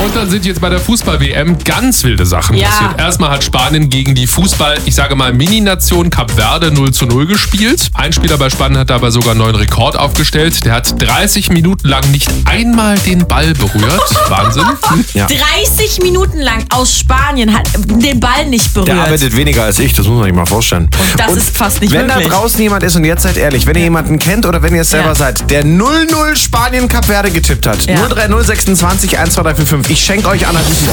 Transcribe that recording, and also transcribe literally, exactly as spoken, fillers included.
Und dann sind jetzt bei der Fußball-W M ganz wilde Sachen Ja. passiert. Erstmal hat Spanien gegen die Fußball, ich sage mal Mini-Nation Kap Verde null zu null gespielt. Ein Spieler bei Spanien hat dabei sogar einen neuen Rekord aufgestellt. Der hat dreißig Minuten lang nicht einmal den Ball berührt. Wahnsinn. Ja. dreißig Minuten lang aus Spanien hat den Ball nicht berührt. Der arbeitet weniger als ich, das muss man sich mal vorstellen. Und das ist fast nicht wenn möglich. da draußen jemand ist, und jetzt seid ehrlich, wenn ihr jemanden kennt oder wenn ihr es selber Ja. seid, der null null Spanien Kap Verde getippt hat, Ja. null drei null sechsundzwanzig eins zwei drei vier fünf, ich schenke euch Anna.